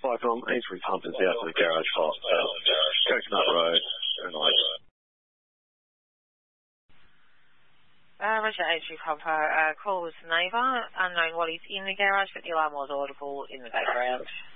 Cyclone, Aintree Pumpers out to the garage for Coconut Road. Roger, Aintree Pumper, call was neighbour, unknown what is in the garage, but the alarm was audible in the background.